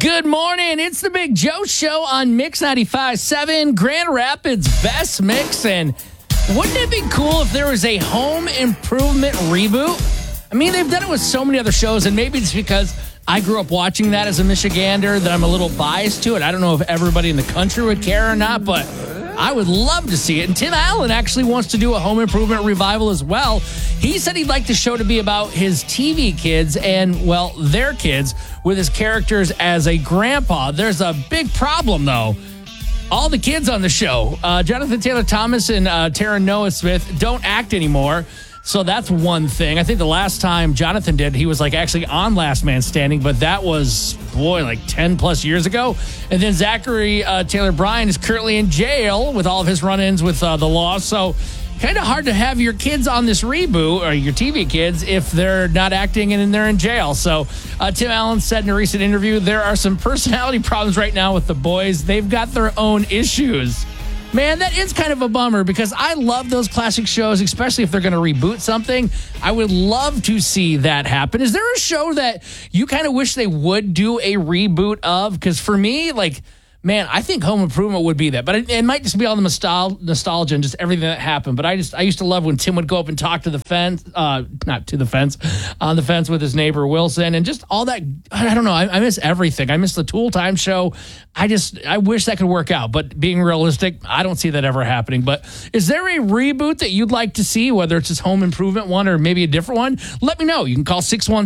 Good morning. It's the Big Joe Show on Mix 95.7, Grand Rapids' best mix. And wouldn't it be cool if there was a home improvement reboot? I mean, they've done it with so many other shows, and maybe it's because I grew up watching that as a Michigander that I'm a little biased to it. I don't know if everybody in the country would care or not, but I would love to see it. And Tim Allen actually wants to do a home improvement revival as well. He said he'd like the show to be about his TV kids and, well, their kids with his characters as a grandpa. There's a big problem, though. All the kids on the show, Jonathan Taylor Thomas and Tara Noah Smith, don't act anymore. So that's one thing. I think the last time Jonathan did, he was like actually on Last Man Standing, but that was, like 10 plus years ago. And then Zachary Taylor Bryan is currently in jail with all of his run-ins with the law. So kind of hard to have your kids on this reboot, or your TV kids, if they're not acting and they're in jail. So Tim Allen said in a recent interview, there are some personality problems right now with the boys. They've got their own issues. Man, that is kind of a bummer because I love those classic shows, especially if they're going to reboot something. I would love to see that happen. Is there a show that you kind of wish they would do a reboot of? Because for me, man, I think Home Improvement would be that. But it might just be all the nostalgia and just everything that happened. But I used to love when Tim would go up and talk to the fence, not to the fence, on the fence with his neighbor Wilson, and just all that. I don't know. I miss everything. I miss the Tool Time show. I wish that could work out. But being realistic, I don't see that ever happening. But is there a reboot that you'd like to see, whether it's this Home Improvement one or maybe a different one? Let me know. You can call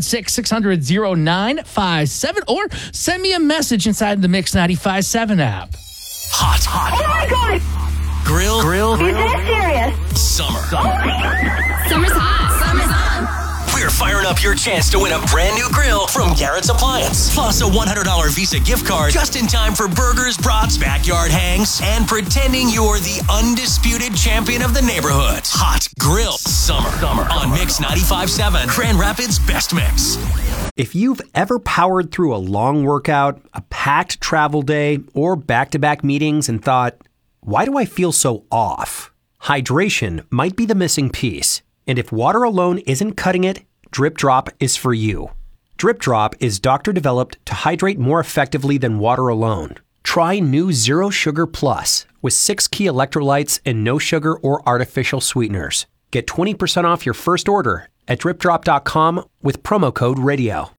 616-600-0957 or send me a message inside the Mix 95.7 app. Hot. Oh my God! Grill. Is that serious? Summer. Summer's hot. Summer's on. We're firing up your chance to win a brand new grill from Garrett's Appliance. Plus a $100 Visa gift card just in time for burgers, brats, backyard hangs, and pretending you're the undisputed champion of the neighborhood. Hot Grill Summer on Mix 95.7, Grand Rapids' best mix. If you've ever powered through a long workout, a packed travel day, or back-to-back meetings and thought, why do I feel so off? Hydration might be the missing piece. And if water alone isn't cutting it, Drip Drop is for you. Drip Drop is doctor-developed to hydrate more effectively than water alone. Try new Zero Sugar Plus with 6 key electrolytes and no sugar or artificial sweeteners. Get 20% off your first order at dripdrop.com with promo code radio.